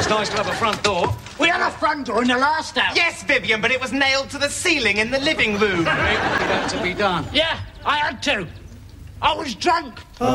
It's nice to have a front door. We had a front door in the last house. Yes, Vivian, but it was nailed to the ceiling in the living room. It had to be done. Yeah, I had to. I was drunk.